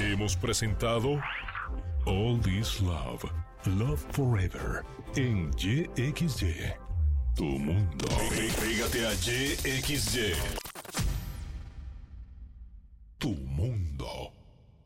Hemos presentado All This Love, Love Forever, en YXY. Tu mundo. Pégate a YXY. Tu mundo.